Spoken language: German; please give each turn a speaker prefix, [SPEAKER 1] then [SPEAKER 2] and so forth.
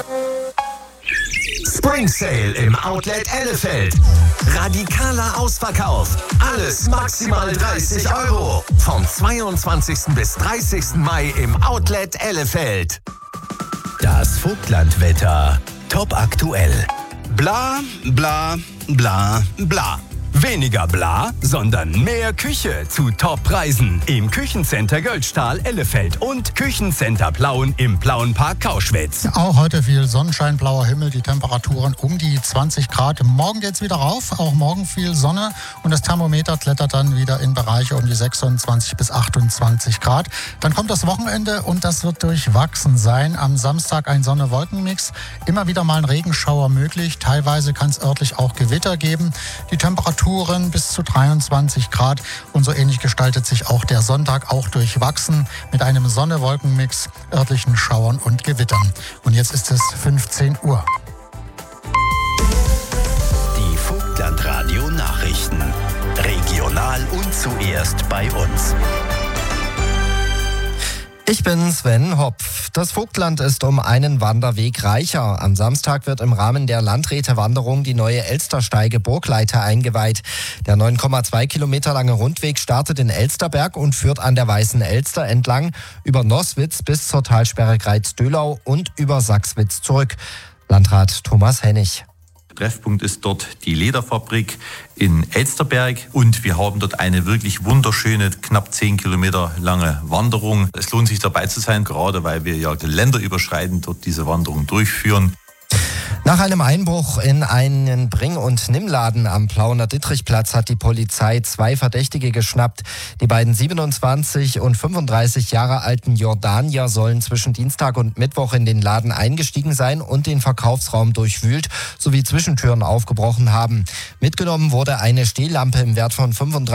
[SPEAKER 1] Spring Sale im Outlet Ellefeld. Radikaler Ausverkauf. Alles maximal 30 €. Vom 22. bis 30. Mai im Outlet Ellefeld. Das Vogtlandwetter. Top aktuell.
[SPEAKER 2] Bla, bla, bla, bla.
[SPEAKER 1] Weniger bla, sondern mehr Küche zu Top-Preisen im Küchencenter Göldstahl Ellefeld und Küchencenter Plauen im Plauenpark Kauschwitz.
[SPEAKER 3] Auch heute viel Sonnenschein, blauer Himmel, die Temperaturen um die 20 Grad. Morgen geht's wieder rauf, auch morgen viel Sonne und das Thermometer klettert dann wieder in Bereiche um die 26 bis 28 Grad. Dann kommt das Wochenende und das wird durchwachsen sein. Am Samstag ein Sonne-Wolken-Mix, immer wieder mal ein Regenschauer möglich. Teilweise kann es örtlich auch Gewitter geben. Die Temperaturen bis zu 23 Grad und so ähnlich gestaltet sich auch der Sonntag, auch durchwachsen mit einem Sonne-Wolken-Mix, örtlichen Schauern und Gewittern. Und jetzt ist es 15 Uhr.
[SPEAKER 1] Die Vogtlandradio Nachrichten. Regional und zuerst bei uns.
[SPEAKER 4] Ich bin Sven Hopf. Das Vogtland ist um einen Wanderweg reicher. Am Samstag wird im Rahmen der Landrätewanderung die neue Elstersteige Burgleiter eingeweiht. Der 9,2 Kilometer lange Rundweg startet in Elsterberg und führt an der Weißen Elster entlang über Noswitz bis zur Talsperre Greiz-Dölau und über Sachswitz zurück. Landrat Thomas Hennig.
[SPEAKER 5] Treffpunkt ist dort die Lederfabrik in Elsterberg und wir haben dort eine wirklich wunderschöne, knapp 10 Kilometer lange Wanderung. Es lohnt sich dabei zu sein, gerade weil wir ja länderüberschreitend dort diese Wanderung durchführen.
[SPEAKER 4] Nach einem Einbruch in einen Bring- und Nimmladen am Plauener Dittrichplatz hat die Polizei 2 Verdächtige geschnappt. Die beiden 27 und 35 Jahre alten Jordanier sollen zwischen Dienstag und Mittwoch in den Laden eingestiegen sein und den Verkaufsraum durchwühlt sowie Zwischentüren aufgebrochen haben. Mitgenommen wurde eine Stehlampe im Wert von 35